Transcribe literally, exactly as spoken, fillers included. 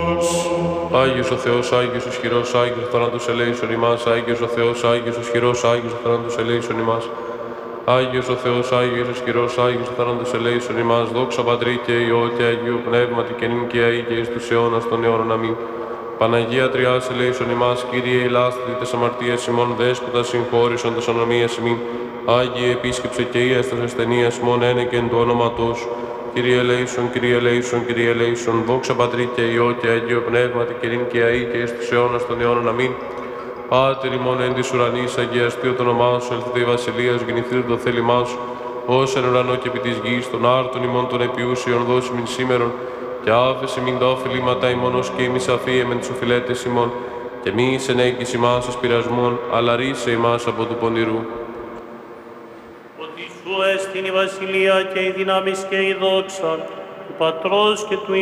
Άγιος ο Θεός, Άγιος ο ισχυρός, Άγιος ο θάνατος ελέησον ημάς. Άγιος ο Θεός, Άγιος ο ισχυρός, Άγιος ο θάνατος ελέησον ημάς. Άγιος ο Θεός, Άγιος ο ισχυρός, Άγιος ο θάνατος ελέησον ημάς. Δόξα Πατρί και Υιό και Αγίου Πνεύματι και νυν και αεί και εις τους αιώνας των αιώνων. Αμήν. Παναγία Τριάς ελέησον ημάς. Κύριε ελάστητη τες αμαρτίες ημών, δέσποτα συγχώρησον τες ανομίες ημίν. Άγιε επίσκεψε και ίας τας ασθενείας ημών, ένεκεν του ονόματός σου. Κύριε ελέησον, Κύριε ελέησον, Κύριε ελέησον. Δόξα Πατρί και Υιό και Αγίου Πνεύματι και νυν και αεί και εις τους αιώνας των αιώνων. Αμήν. Πάτερ ημών εν της ουρανής, αγιαστεί το όνομά σου, ελθείτε η βασιλεία σου, γεννηθείτε το θέλημά σου, ως εν ουρανό και επί της γης, των άρτων ημών των επιούσιων δώσει μην σήμερον, και άφεση μην τα οφειλήματα ημών ως και εμείς αφίεμεν τους οφειλέτες ημών, και μη εις ενέγκης ημάς ως πειρασμών, αλλά ρίσε ημάς από του πονηρού. Ότι σου έστειν η βασιλεία και η δύναμις και η δόξα του Πατρός και του